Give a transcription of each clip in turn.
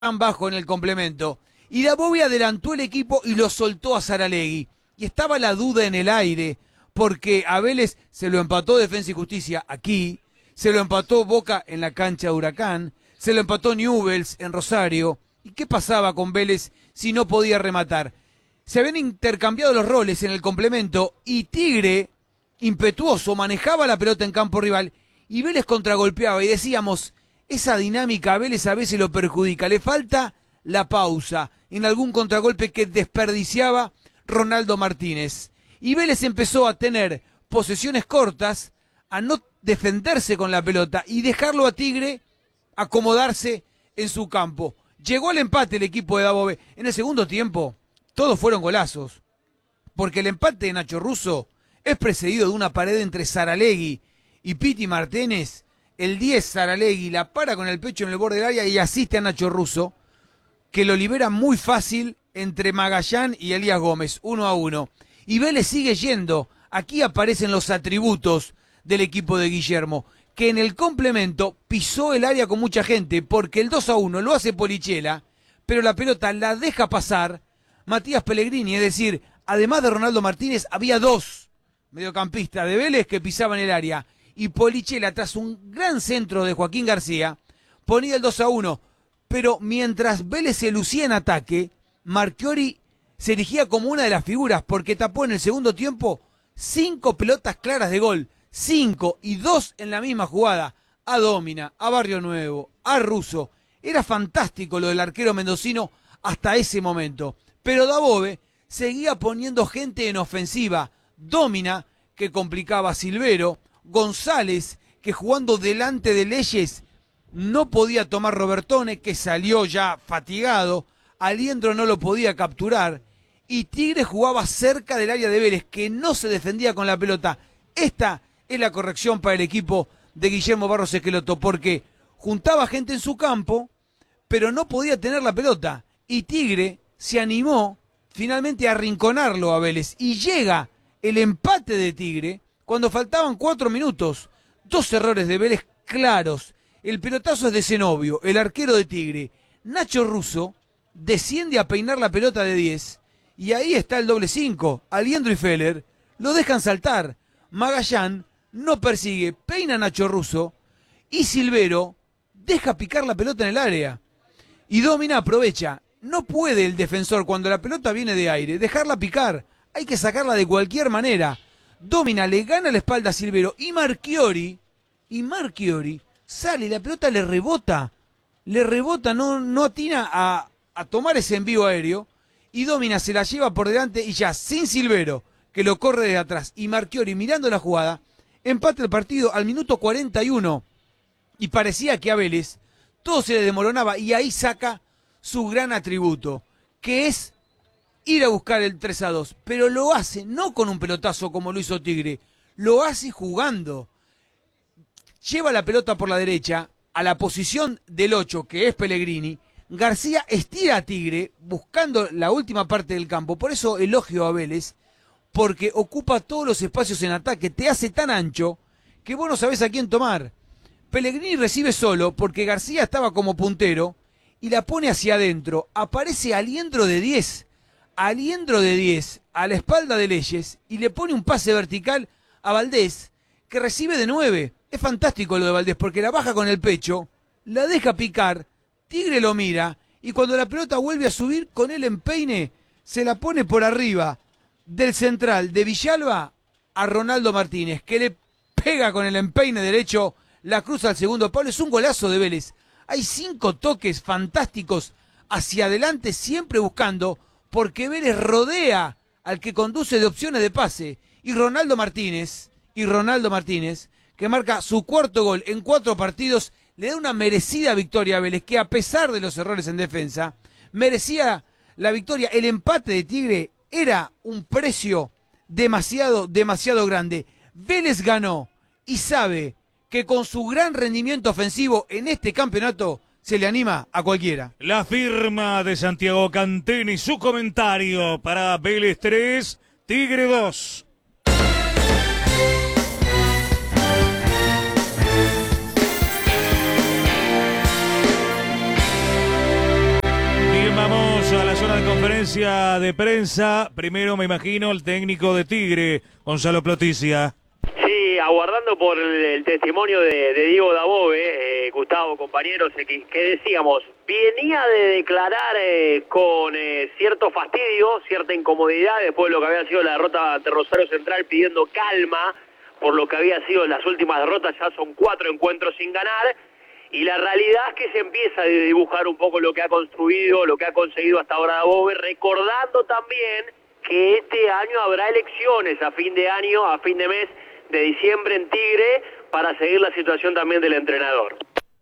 tan bajo en el complemento. Y Dabove adelantó el equipo y lo soltó a Saralegui. Y estaba la duda en el aire, porque a Vélez se lo empató Defensa y Justicia aquí, se lo empató Boca en la cancha de Huracán, se lo empató Newell's en Rosario. ¿Y qué pasaba con Vélez si no podía rematar? Se habían intercambiado los roles en el complemento y Tigre, impetuoso, manejaba la pelota en campo rival y Vélez contragolpeaba y decíamos, esa dinámica a Vélez a veces lo perjudica, le falta la pausa en algún contragolpe que desperdiciaba Ronaldo Martínez. Y Vélez empezó a tener posesiones cortas, a no defenderse con la pelota y dejarlo a Tigre acomodarse en su campo. Llegó al empate el equipo de Dabove. En el segundo tiempo, todos fueron golazos, porque el empate de Nacho Russo es precedido de una pared entre Saralegui y Piti Martínez. El 10 Saralegui la para con el pecho en el borde del área y asiste a Nacho Russo, que lo libera muy fácil entre Magallán y Elías Gómez, 1-1. Y Vélez sigue yendo. Aquí aparecen los atributos del equipo de Guillermo, que en el complemento pisó el área con mucha gente, porque el 2-1 lo hace Polichela, pero la pelota la deja pasar Matías Pellegrini, es decir, además de Ronaldo Martínez, había dos mediocampistas de Vélez que pisaban el área, y Polichela, tras un gran centro de Joaquín García, ponía el 2-1, pero mientras Vélez se lucía en ataque, Marchiori se erigía como una de las figuras, porque tapó en el segundo tiempo 5 pelotas claras de gol, 5 y 2 en la misma jugada, a Dómina, a Barrio Nuevo, a Russo. Era fantástico lo del arquero mendocino hasta ese momento, pero Dabove seguía poniendo gente en ofensiva, Dómina, que complicaba a Silvero, González, que jugando delante de Leyes no podía tomar Robertone, que salió ya fatigado, Aliendro no lo podía capturar, y Tigre jugaba cerca del área de Vélez, que no se defendía con la pelota. Esta es la corrección para el equipo de Guillermo Barros Esqueloto, porque juntaba gente en su campo, pero no podía tener la pelota, y Tigre se animó finalmente a arrinconarlo a Vélez, y llega el empate de Tigre cuando faltaban 4 minutos. 2 errores de Vélez claros. El pelotazo es de Zenobio, el arquero de Tigre. Nacho Russo desciende a peinar la pelota de 10, y ahí está el doble 5. Aliendro y Feller lo dejan saltar. Magallán no persigue, peina a Nacho Russo, y Silvero deja picar la pelota en el área. Y Dómina aprovecha. No puede el defensor, cuando la pelota viene de aire, dejarla picar. Hay que sacarla de cualquier manera. Dómina le gana la espalda a Silvero y Marchiori sale y la pelota le rebota, no atina a tomar ese envío aéreo, y Dómina se la lleva por delante y ya sin Silvero, que lo corre de atrás, y Marchiori mirando la jugada, empata el partido al minuto 41, y parecía que a Vélez todo se le desmoronaba, y ahí saca su gran atributo, que es ir a buscar el 3-2, pero lo hace no con un pelotazo como lo hizo Tigre, lo hace jugando. Lleva la pelota por la derecha a la posición del 8, que es Pellegrini. García estira a Tigre buscando la última parte del campo, por eso elogio a Vélez, porque ocupa todos los espacios en ataque, te hace tan ancho que vos no sabés a quién tomar. Pellegrini recibe solo porque García estaba como puntero y la pone hacia adentro. Aparece Aliendro de 10 a la espalda de Leyes y le pone un pase vertical a Valdés, que recibe de 9. Es fantástico lo de Valdés porque la baja con el pecho, la deja picar, Tigre lo mira y cuando la pelota vuelve a subir con el empeine, se la pone por arriba del central de Villalba a Ronaldo Martínez, que le pega con el empeine derecho, la cruza al segundo palo. Es un golazo de Vélez. Hay 5 toques fantásticos hacia adelante, siempre buscando, porque Vélez rodea al que conduce de opciones de pase. Y Ronaldo Martínez, que marca su 4º gol en 4 partidos, le da una merecida victoria a Vélez, que a pesar de los errores en defensa, merecía la victoria. El empate de Tigre era un precio demasiado grande. Vélez ganó y sabe que con su gran rendimiento ofensivo en este campeonato se le anima a cualquiera. La firma de Santiago Cantini, su comentario para Vélez 3, Tigre 2. zona de conferencia de prensa. Primero, me imagino, el técnico de Tigre, Gonzalo Ploticia. Sí, aguardando por el testimonio de Diego Dabove, Gustavo, compañeros, que decíamos, venía de declarar con cierto fastidio, cierta incomodidad después de lo que había sido la derrota ante Rosario Central, pidiendo calma por lo que había sido las últimas derrotas. Ya son 4 encuentros sin ganar, y la realidad es que se empieza a dibujar un poco lo que ha construido, lo que ha conseguido hasta ahora Dabove, recordando también que este año habrá elecciones a fin de año, a fin de mes de diciembre en Tigre, para seguir la situación también del entrenador.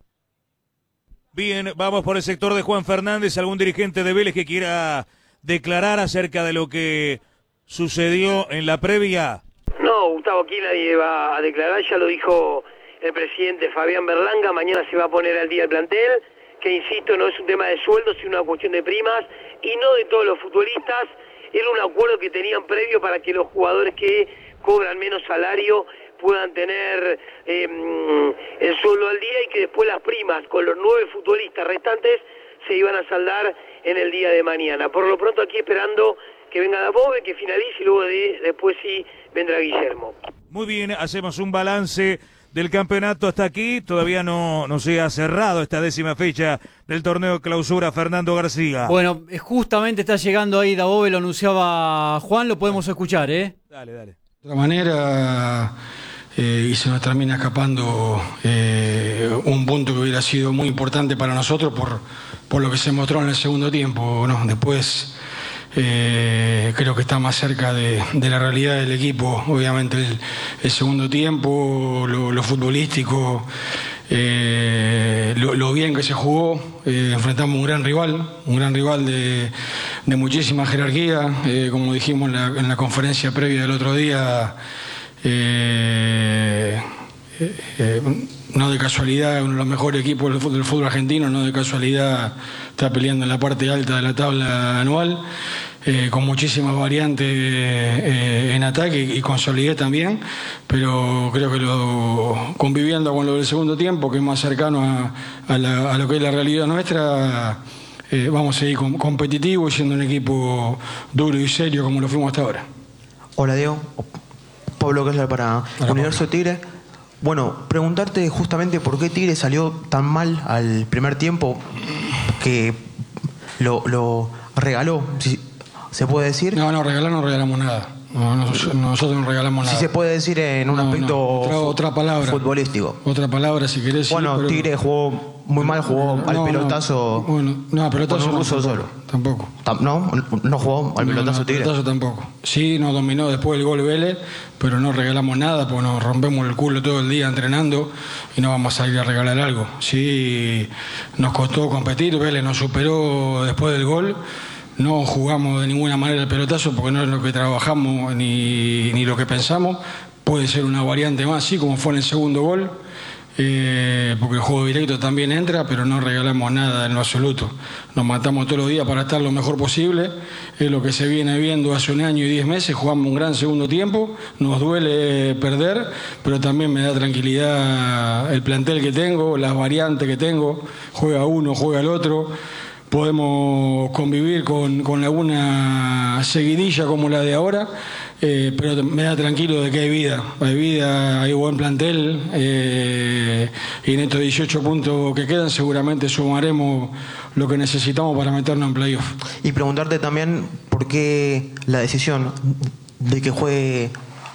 Bien, vamos por el sector de Juan Fernández. ¿Algún dirigente de Vélez que quiera declarar acerca de lo que sucedió en la previa? No, Gustavo, aquí nadie va a declarar, ya lo dijo el presidente Fabián Berlanga. Mañana se va a poner al día el plantel, que insisto, no es un tema de sueldos, sino una cuestión de primas, y no de todos los futbolistas. Era un acuerdo que tenían previo para que los jugadores que cobran menos salario puedan tener el sueldo al día, y que después las primas con los 9 futbolistas restantes se iban a saldar en el día de mañana. Por lo pronto aquí esperando que venga Dabove, que finalice, y luego después sí vendrá Guillermo. Muy bien, hacemos un balance del campeonato hasta aquí. Todavía no se ha cerrado esta 10ª fecha del torneo clausura. Fernando García. Bueno, justamente está llegando ahí Dabove, lo anunciaba Juan, lo podemos escuchar, ¿eh? Dale. De otra manera, y se nos termina escapando un punto que hubiera sido muy importante para nosotros por lo que se mostró en el segundo tiempo, ¿no? Después creo que está más cerca de la realidad del equipo, obviamente el segundo tiempo, lo futbolístico, lo bien que se jugó. Enfrentamos un gran rival de muchísima jerarquía, como dijimos en la conferencia previa del otro día. No de casualidad, uno de los mejores equipos del fútbol argentino, no de casualidad está peleando en la parte alta de la tabla anual, con muchísimas variantes en ataque y con solidez también, pero creo que conviviendo con lo del segundo tiempo, que es más cercano a lo que es la realidad nuestra, vamos a seguir competitivos y siendo un equipo duro y serio como lo fuimos hasta ahora. Hola Diego, Pablo Kessler para Universo Tigre. Bueno, preguntarte justamente por qué Tigre salió tan mal al primer tiempo, que lo regaló, si se puede decir. No regalamos nada. Nosotros no regalamos nada. Si se puede decir en un aspecto otra palabra futbolístico. Otra palabra, si querés. Bueno, sí, pero Tigre jugó muy mal, jugó al pelotazo. Pelotazo con un ruso tampoco, solo. Tampoco. No jugó al pelotazo Tigre. Pelotazo tampoco. Sí, nos dominó después del gol Vélez, pero no regalamos nada porque nos rompemos el culo todo el día entrenando y no vamos a salir a regalar algo. Sí, nos costó competir, Vélez nos superó después del gol. No jugamos de ninguna manera el pelotazo porque no es lo que trabajamos ni lo que pensamos. Puede ser una variante más, sí, como fue en el segundo gol, porque el juego directo también entra, pero no regalamos nada en lo absoluto. Nos matamos todos los días para estar lo mejor posible. Es lo que se viene viendo hace 1 año y 10 meses. Jugamos un gran segundo tiempo. Nos duele perder, pero también me da tranquilidad el plantel que tengo, las variantes que tengo. Juega uno, juega el otro. Podemos convivir con alguna seguidilla como la de ahora, pero me da tranquilo de que hay vida, hay buen plantel, y en estos 18 puntos que quedan seguramente sumaremos lo que necesitamos para meternos en playoff. Y preguntarte también por qué la decisión de que juegue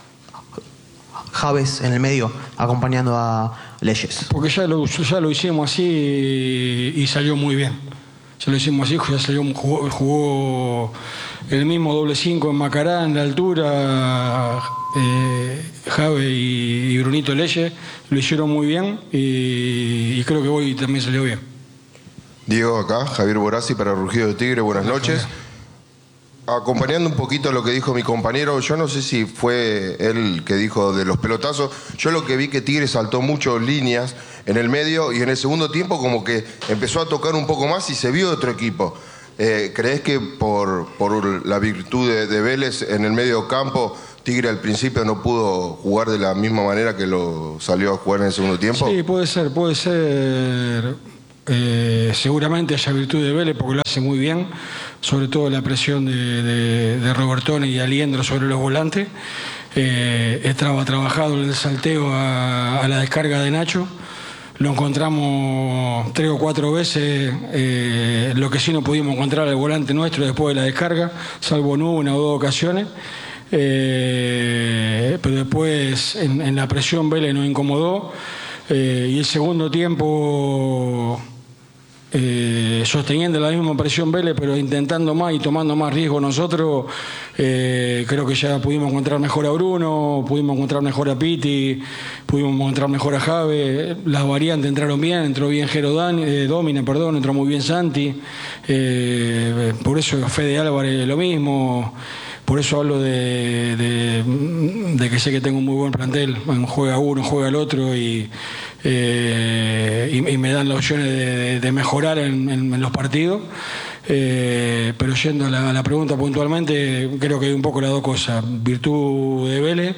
Javes en el medio acompañando a Leyes. Porque ya lo hicimos así y salió muy bien. Ya lo hicimos así, jugó el mismo doble 5 en Macará, en la altura, Jave y Brunito Leyes lo hicieron muy bien y creo que hoy también salió bien. Diego, acá, Javier Borazzi para Rugido de Tigre, buenas noches. Acompañando un poquito lo que dijo mi compañero, yo no sé si fue él que dijo de los pelotazos, yo lo que vi que Tigre saltó mucho líneas en el medio y en el segundo tiempo como que empezó a tocar un poco más y se vio otro equipo. ¿Crees que por la virtud de Vélez en el medio campo, Tigre al principio no pudo jugar de la misma manera que lo salió a jugar en el segundo tiempo? Sí, puede ser. Seguramente haya virtud de Vélez porque lo hace muy bien, sobre todo la presión de Robertone y Aliendro sobre los volantes. Estaba trabajado el salteo a la descarga de Nacho. Lo encontramos 3 o 4 veces, lo que sí no pudimos encontrar el volante nuestro después de la descarga, salvo en una o 2 ocasiones. Pero después en la presión Vélez nos incomodó, y el segundo tiempo sosteniendo la misma presión Vélez, pero intentando más y tomando más riesgo nosotros. Creo que ya pudimos encontrar mejor a Bruno, pudimos encontrar mejor a Piti, pudimos encontrar mejor a Jave. Las variantes entraron bien, entró bien Domina, entró muy bien Santi. Por eso Fede Álvarez lo mismo. Por eso hablo de que sé que tengo un muy buen plantel. Juega uno, juega el otro y me dan las opciones de mejorar en los partidos. Pero yendo a la pregunta puntualmente, creo que hay un poco las dos cosas: virtud de Vélez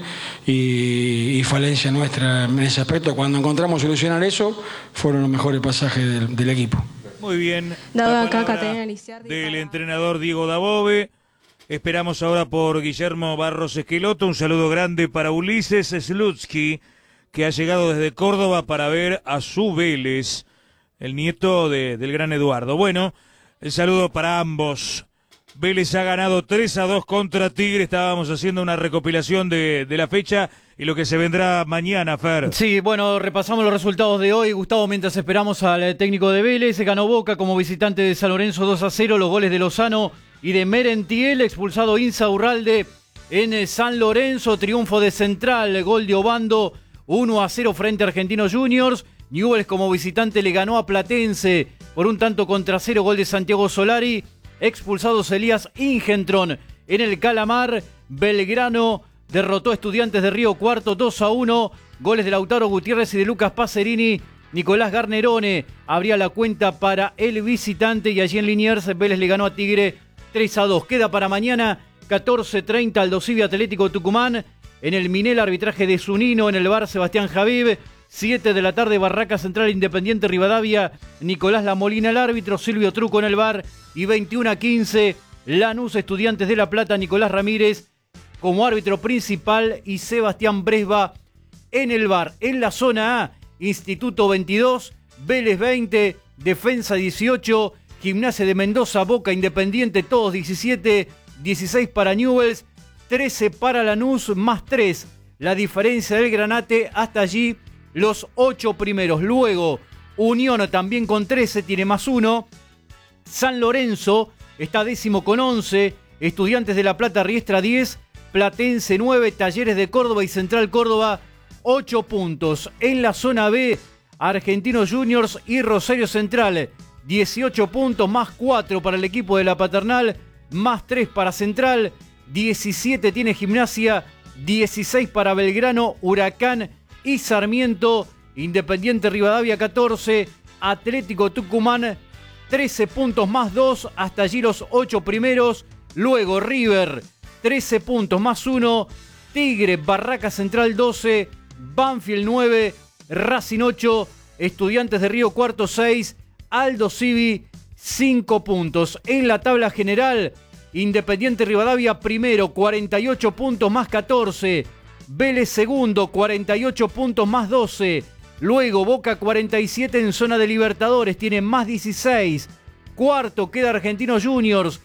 y falencia nuestra en ese aspecto. Cuando encontramos solucionar eso, fueron los mejores pasajes del equipo. Muy bien. Dado La acá, palabra Caterina Lisiardi, del entrenador Diego Dabove. Esperamos ahora por Guillermo Barros Esqueloto. Un saludo grande para Ulises Slutsky, que ha llegado desde Córdoba para ver a su Vélez, el nieto del gran Eduardo. Bueno, el saludo para ambos. Vélez ha ganado 3-2 contra Tigre. Estábamos haciendo una recopilación de la fecha y lo que se vendrá mañana, Fer. Sí, bueno, repasamos los resultados de hoy, Gustavo, mientras esperamos al técnico de Vélez. Ganó Boca como visitante de San Lorenzo 2-0, los goles de Lozano y de Merentiel. Expulsado Insaurralde en San Lorenzo. Triunfo de Central, gol de Obando, 1-0 frente a Argentinos Juniors. Newell's como visitante le ganó a Platense por 1-0, gol de Santiago Solari. Expulsados Elías Ingentron en el Calamar. Belgrano derrotó a Estudiantes de Río Cuarto 2-1. Goles de Lautaro Gutiérrez y de Lucas Pacerini. Nicolás Garnerone abría la cuenta para el visitante, y allí en Liniers Vélez le ganó a Tigre 3-2. Queda para mañana 14:30 Aldosivi Atlético Tucumán. En el Minel, arbitraje de Zunino. En el bar, Sebastián Javib. 7 de la tarde, Barraca Central Independiente Rivadavia. Nicolás Lamolina el árbitro, Silvio Truco en el bar. Y 21:15 Lanús Estudiantes de La Plata, Nicolás Ramírez como árbitro principal y Sebastián Bresba en el bar. En la zona A, Instituto 22, Vélez 20, Defensa 18, Gimnasia de Mendoza, Boca, Independiente, todos 17, 16 para Newell's, 13 para Lanús, más 3. La diferencia del Granate, hasta allí los 8 primeros. Luego, Unión también con 13, tiene más 1. San Lorenzo está 10º con 11. Estudiantes de La Plata, Riestra 10. Platense 9. Talleres de Córdoba y Central Córdoba 8 puntos. En la zona B, Argentinos Juniors y Rosario Central 18 puntos, más 4 para el equipo de la Paternal, más 3 para Central. 17 tiene Gimnasia, 16 para Belgrano, Huracán y Sarmiento. Independiente Rivadavia 14, Atlético Tucumán 13 puntos más 2, hasta allí los 8 primeros. Luego River 13 puntos más 1, Tigre, Barraca Central 12, Banfield 9, Racing 8, Estudiantes de Río Cuarto 6, Aldosivi 5 puntos. En la tabla general, Independiente Rivadavia primero, 48 puntos más 14, Vélez segundo, 48 puntos más 12, luego Boca 47 en zona de Libertadores, tiene más 16, cuarto queda Argentinos Juniors,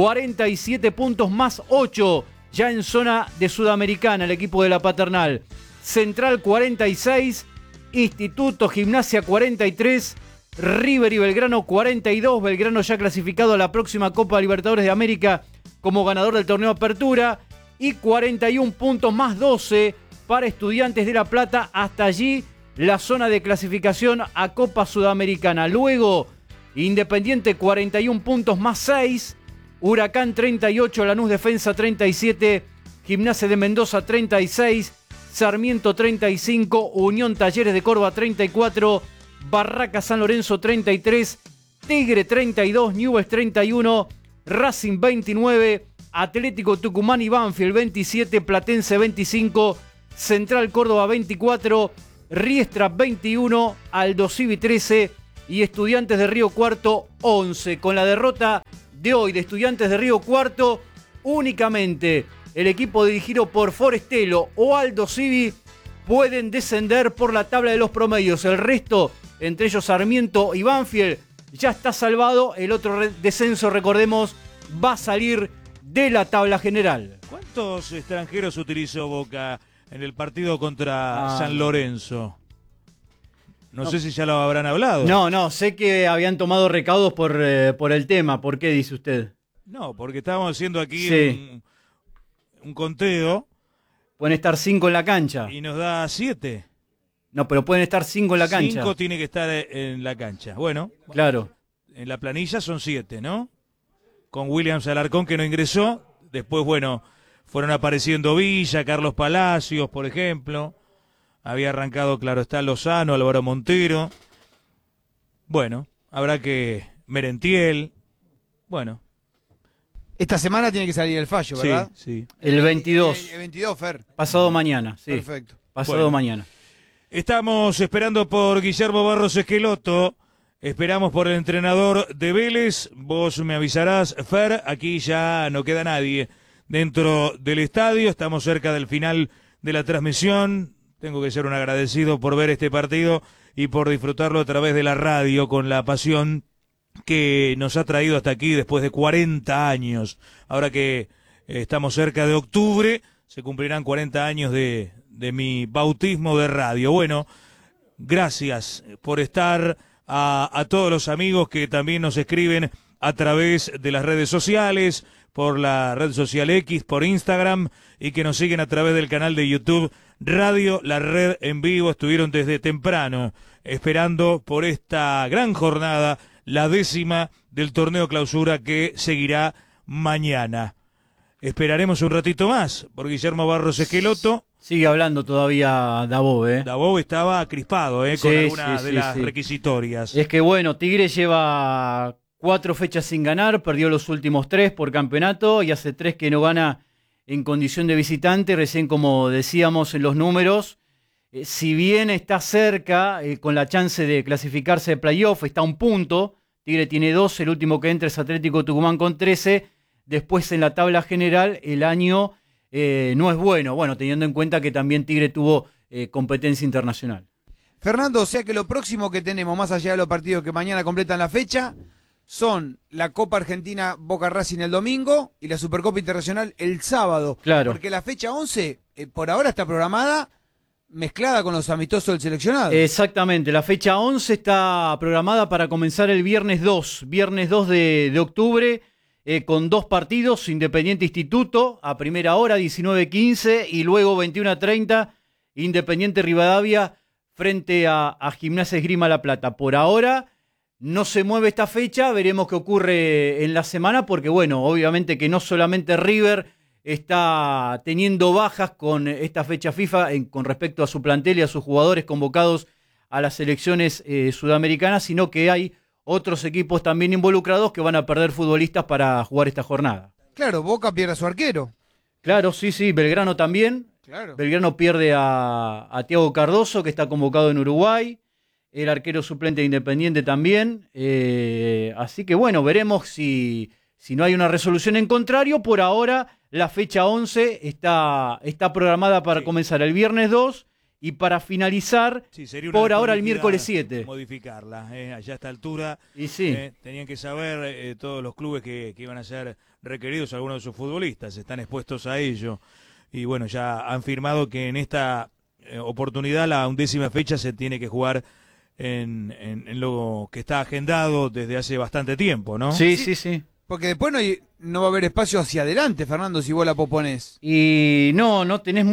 47 puntos más 8, ya en zona de Sudamericana el equipo de la Paternal. Central 46, Instituto Gimnasia 43, River y Belgrano 42, Belgrano ya clasificado a la próxima Copa Libertadores de América como ganador del torneo Apertura, y 41 puntos más 12 para Estudiantes de La Plata, hasta allí la zona de clasificación a Copa Sudamericana. Luego Independiente 41 puntos más 6, Huracán 38, Lanús Defensa 37, Gimnasia de Mendoza 36, Sarmiento 35, Unión Talleres de Córdoba 34, Barraca San Lorenzo 33, Tigre 32, Newell's 31, Racing 29, Atlético Tucumán y Banfield 27, Platense 25, Central Córdoba 24, Riestra 21, Aldosivi 13 y Estudiantes de Río Cuarto 11. Con la derrota de hoy de Estudiantes de Río Cuarto, únicamente el equipo dirigido por Forestelo o Aldo Civi pueden descender por la tabla de los promedios. El resto, entre ellos Sarmiento y Banfield, ya está salvado. El otro descenso, recordemos, va a salir de la tabla general. ¿Cuántos extranjeros utilizó Boca en el partido contra San Lorenzo? No sé si ya lo habrán hablado. No, sé que habían tomado recaudos por el tema. ¿Por qué dice usted? No, porque estábamos haciendo aquí Sí. un conteo. Pueden estar 5 en la cancha. Y nos da 7. No, pero pueden estar 5 en la cancha. 5 tiene que estar en la cancha. Bueno, Claro. en la planilla son 7, ¿no? Con Williams Alarcón, que no ingresó. Después, bueno, fueron apareciendo Villa, Carlos Palacios, por ejemplo. Había arrancado, claro está, Lozano, Álvaro Montero. Bueno, habrá que Merentiel. Bueno. Esta semana tiene que salir el fallo, ¿verdad? Sí. El 22. El 22, Fer. Pasado mañana, sí. Perfecto. Pasado Bueno. mañana. Estamos esperando por Guillermo Barros Esqueloto. Esperamos por el entrenador de Vélez. Vos me avisarás, Fer. Aquí ya no queda nadie dentro del estadio. Estamos cerca del final de la transmisión. Tengo que ser un agradecido por ver este partido y por disfrutarlo a través de la radio con la pasión que nos ha traído hasta aquí después de 40 años. Ahora que estamos cerca de octubre, se cumplirán 40 años de mi bautismo de radio. Bueno, gracias por estar, a todos los amigos que también nos escriben a través de las redes sociales, por la red social X, por Instagram, y que nos siguen a través del canal de YouTube Radio La Red en vivo. Estuvieron desde temprano esperando por esta gran jornada, la 10ª del torneo clausura que seguirá mañana. Esperaremos un ratito más por Guillermo Barros Esqueloto. Sigue hablando todavía Dabove, ¿eh? Dabove estaba crispado, con Sí, algunas sí, de sí, las sí. requisitorias. Es que bueno, Tigre lleva 4 fechas sin ganar, perdió los últimos 3 por campeonato y hace 3 que no gana en condición de visitante. Recién, como decíamos en los números, si bien está cerca, con la chance de clasificarse de playoff, está a un punto. Tigre tiene 12, el último que entra es Atlético Tucumán con 13. Después en la tabla general el año no es bueno. Bueno, teniendo en cuenta que también Tigre tuvo competencia internacional. Fernando, o sea que lo próximo que tenemos, más allá de los partidos que mañana completan la fecha, son la Copa Argentina Boca Racing el domingo y la Supercopa Internacional el sábado. Claro. Porque la fecha 11, por ahora está programada mezclada con los amistosos del seleccionado. Exactamente, la fecha 11 está programada para comenzar el viernes 2 de octubre, con 2 partidos: Independiente Instituto a primera hora, 19:15, y luego 21:30, Independiente Rivadavia frente a Gimnasia Esgrima La Plata. Por ahora no se mueve esta fecha, veremos qué ocurre en la semana, porque bueno, obviamente que no solamente River está teniendo bajas con esta fecha FIFA con respecto a su plantel y a sus jugadores convocados a las selecciones sudamericanas, sino que hay otros equipos también involucrados que van a perder futbolistas para jugar esta jornada. Claro, Boca pierde a su arquero. Claro, sí, Belgrano también. Claro. Belgrano pierde a Thiago Cardoso, que está convocado en Uruguay. El arquero suplente de Independiente también. Así que bueno, veremos si no hay una resolución en contrario. Por ahora, la fecha 11 está programada para comenzar el viernes 2 y para finalizar, Sería una por ahora, el desprolijidad miércoles 7. modificarla, allá a esta altura. Y sí. Tenían que saber todos los clubes que iban a ser requeridos, algunos de sus futbolistas están expuestos a ello. Y bueno, ya han firmado que en esta oportunidad la 11ª fecha se tiene que jugar en lo que está agendado desde hace bastante tiempo, ¿no? Sí. Porque después no va a haber espacio hacia adelante, Fernando, si vos la posponés. Y no tenés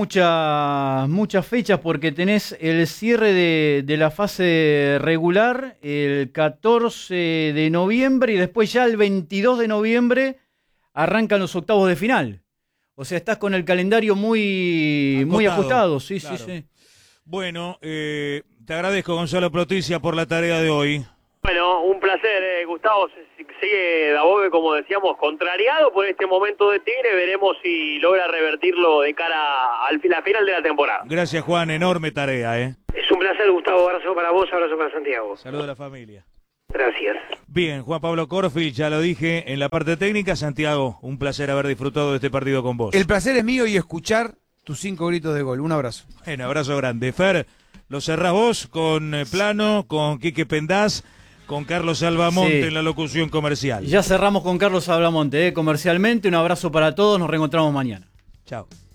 muchas fechas, porque tenés el cierre de la fase regular el 14 de noviembre y después ya el 22 de noviembre arrancan los octavos de final. O sea, estás con el calendario muy ajustado. Sí, claro. sí. Bueno, te agradezco, Gonzalo Proticia, por la tarea de hoy. Bueno, un placer, Gustavo. Sigue Dabove, como decíamos, contrariado por este momento de Tigre. Veremos si logra revertirlo de cara a la final de la temporada. Gracias, Juan, enorme tarea, Es un placer, Gustavo. Abrazo para vos, abrazo para Santiago. Saludos a la familia. Gracias. Bien, Juan Pablo Corfield, ya lo dije en la parte técnica. Santiago, un placer haber disfrutado de este partido con vos. El placer es mío y escuchar tus 5 gritos de gol. Un abrazo. Un abrazo grande. Fer, lo cerrás vos con Plano, con Quique Pendaz, con Carlos Albamonte Sí. en la locución comercial. Ya cerramos con Carlos Ablamonte, comercialmente. Un abrazo para todos, nos reencontramos mañana. Chao.